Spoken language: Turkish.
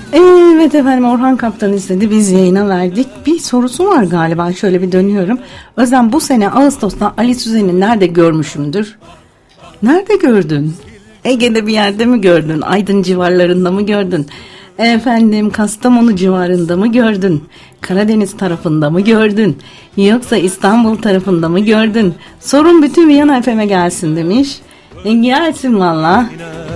Evet efendim, Orhan Kaptan istedi, biz yayına verdik. Bir sorusu var galiba, şöyle bir dönüyorum. Özlem, bu sene Ağustos'ta Ali Süzen'i nerede görmüşümdür? Nerede gördün? Ege'de bir yerde mi gördün? Aydın civarlarında mı gördün? Efendim, Kastamonu civarında mı gördün? Karadeniz tarafında mı gördün? Yoksa İstanbul tarafında mı gördün? Sorun bütün Viyana FM'e gelsin demiş. Gelsin valla.